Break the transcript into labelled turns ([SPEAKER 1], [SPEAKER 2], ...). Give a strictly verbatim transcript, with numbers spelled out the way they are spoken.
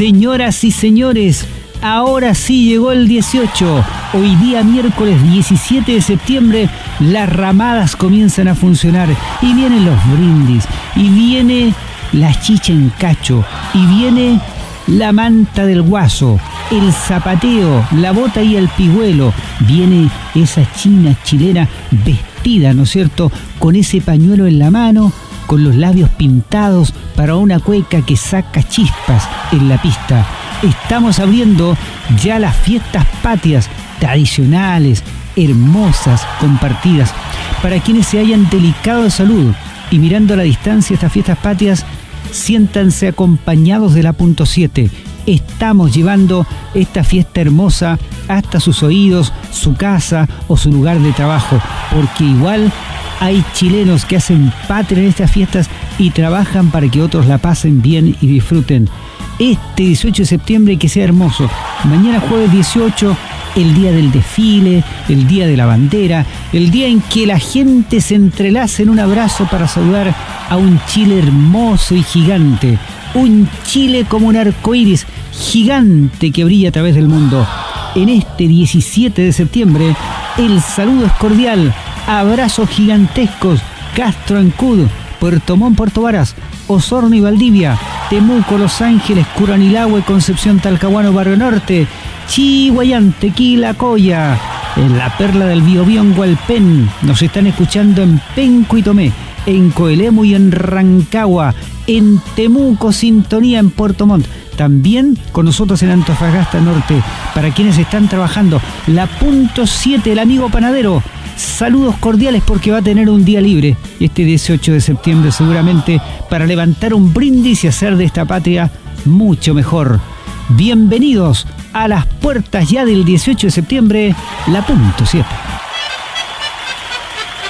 [SPEAKER 1] Señoras y señores, ahora sí llegó el dieciocho. Hoy día miércoles diecisiete de septiembre, las ramadas comienzan a funcionar y vienen los brindis, y viene la chicha en cacho, y viene la manta del guaso, el zapateo, la bota y el pigüelo. Viene esa china chilena vestida, ¿no es cierto?, con ese pañuelo en la mano, con los labios pintados para una cueca que saca chispas en la pista. Estamos abriendo ya las fiestas patrias tradicionales, hermosas, compartidas. Para quienes se hayan delicado de salud y mirando a la distancia estas fiestas patrias, siéntanse acompañados de la punto siete. Estamos llevando esta fiesta hermosa hasta sus oídos, su casa o su lugar de trabajo, porque igual hay chilenos que hacen patria en estas fiestas y trabajan para que otros la pasen bien y disfruten. Este dieciocho de septiembre que sea hermoso. Mañana jueves dieciocho, el día del desfile, el día de la bandera, el día en que la gente se entrelaza en un abrazo para saludar a un Chile hermoso y gigante. Un Chile como un arcoíris gigante que brilla a través del mundo. En este diecisiete de septiembre, el saludo es cordial. Abrazos gigantescos. Castro Ancud, Puerto Montt, Puerto Varas, Osorno y Valdivia, Temuco, Los Ángeles, Curanilahue, Concepción, Talcahuano, Barrio Norte, Chihuayán, Tequila, Coya, en la perla del Biobío, en Hualpén. Nos están escuchando en Penco y Tomé, en Coelemu y en Rancagua, en Temuco, sintonía en Puerto Montt. También con nosotros en Antofagasta Norte. Para quienes están trabajando, la punto siete, el amigo panadero. Saludos cordiales porque va a tener un día libre este dieciocho de septiembre seguramente para levantar un brindis y hacer de esta patria mucho mejor. Bienvenidos a las puertas ya del dieciocho de septiembre, la punto siete.